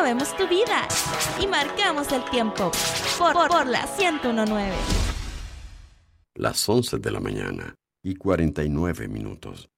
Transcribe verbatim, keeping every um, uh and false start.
movemos tu vida y marcamos el tiempo por, por, por la ciento uno punto nueve. Las once de la mañana y cuarenta y nueve minutos.